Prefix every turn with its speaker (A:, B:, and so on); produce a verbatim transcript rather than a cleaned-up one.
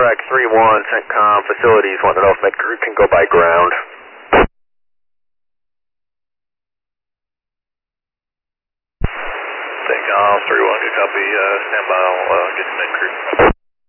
A: Quebec three one, CENTCOM facilities, wanting to know if Medcrew can go by ground.
B: CENTCOM three one, good copy, uh, stand by, I'll uh, get to Medcrew.